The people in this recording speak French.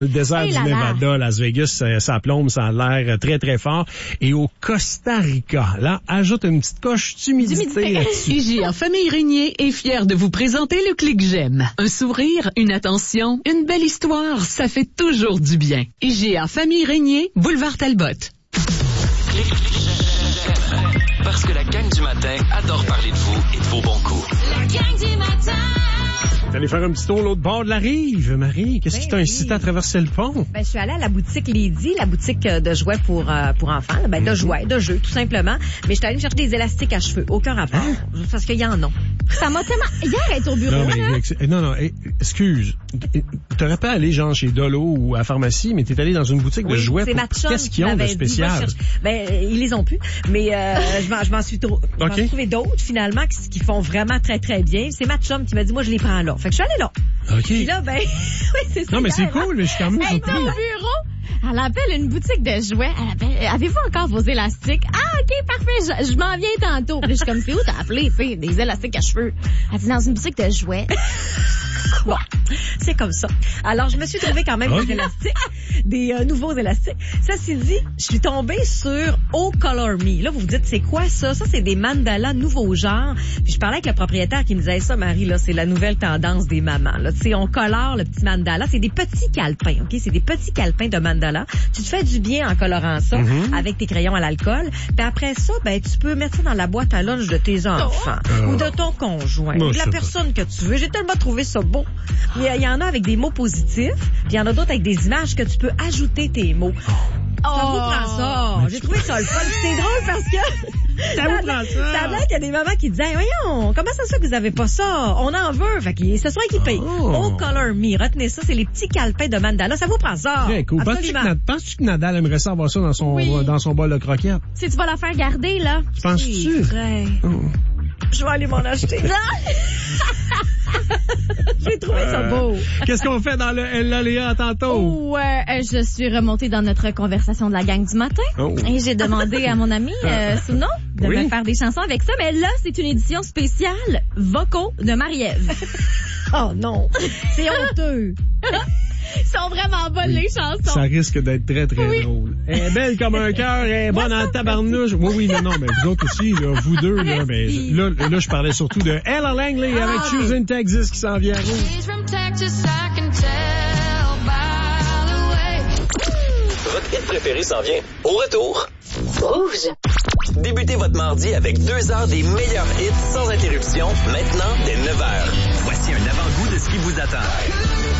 Le désert du Nevada, Las Vegas, ça plombe, ça a l'air très, très fort. Et au Costa Rica, là, ajoute une petite coche d'humidité là-dessus. IGA Famille Régnier est fière de vous présenter le Clic J'aime. Un sourire, une attention, une belle histoire, ça fait toujours du bien. IGA Famille Régnier, boulevard Talbot. Parce que la gang du matin adore parler de vous et de vos bons coups. La gang du matin. T'es allé faire un petit tour l'autre bord de la rive, Marie. Qu'est-ce qui t'a incité à traverser le pont? Je suis allée à la boutique Lady, la boutique de jouets pour enfants. De jouets, de jeux, tout simplement. Mais je suis allée chercher des élastiques à cheveux. Aucun rapport. Parce qu'il y en a. Ça m'a tellement... Hier, elle est au bureau, Non, excuse. T'aurais pas allé genre chez Dolo ou à la pharmacie, mais t'es allé dans une boutique de jouets. Qu'est-ce qu'ils ont de spécial? Ils les ont plus. Mais je m'en suis trouvé d'autres, finalement, qui font vraiment très, très bien. C'est ma chum qui m'a dit, moi, je les prends là. Fait que je suis allée là. OK. Puis là, oui, c'est ça. Non, mais c'est cool, mais je suis quand même surpris. Elle est au bureau. Elle appelle une boutique de jouets. Elle appelle, avez-vous encore vos élastiques? Ah, OK, parfait. Je m'en viens tantôt. Puis je suis comme, c'est où t'as appelé, tu sais, des élastiques à cheveux? Elle dit, dans une boutique de jouets. Bon, c'est comme ça. Alors, je me suis trouvé quand même des élastiques, des nouveaux élastiques. Ça s'est dit, je suis tombée sur Oh Color Me. Là, vous vous dites, c'est quoi ça? Ça, c'est des mandalas nouveaux genres. Puis je parlais avec le propriétaire qui me disait ça, Marie, là, c'est la nouvelle tendance des mamans. Là, tu sais, on colore le petit mandala. C'est des petits calepins, OK? C'est des petits calepins de mandala. Tu te fais du bien en colorant ça avec tes crayons à l'alcool. Puis après ça, tu peux mettre ça dans la boîte à lunch de tes enfants ou de ton conjoint ou de la personne que tu veux. J'ai tellement trouvé ça beau. Il y en a avec des mots positifs, puis il y en a d'autres avec des images que tu peux ajouter tes mots. Ça vous prend ça. J'ai trouvé ça le fun. C'est drôle parce que ça vous prend ça. Ça a l'air qu'il y a des mamans qui disaient, voyons, comment ça se fait que vous avez pas ça? On en veut. Fait qu'ils se sont équipés. Oh Color Me. Retenez ça, c'est les petits calepins de mandala. Ça vous prend ça. Très cool. Penses-tu que Nadal aimerait ça avoir ça dans son bol de croquettes? Si tu vas la faire garder, là. Penses-tu? Je vais aller m'en acheter. J'ai trouvé ça beau. Qu'est-ce qu'on fait dans le LLA tantôt? Je suis remontée dans notre conversation de la gang du matin. Et j'ai demandé à mon ami Souno de me faire des chansons avec ça. Mais là, c'est une édition spéciale vocaux de Marie-Ève. Oh non, c'est honteux. Ils sont vraiment bonnes, les chansons. Ça risque d'être très, très drôle. Elle est belle comme un cœur, elle est bonne en tabarnouche. Oui, non, mais vous autres aussi, là, vous deux, là, mais là, je parlais surtout de Ella Langley avec Choosing Texas qui s'en vient à rouge. Votre hit préféré s'en vient. Au retour, Rouge. débutez votre mardi avec 2 heures des meilleurs hits sans interruption, maintenant dès 9h. Voici un avant-goût de ce qui vous attend.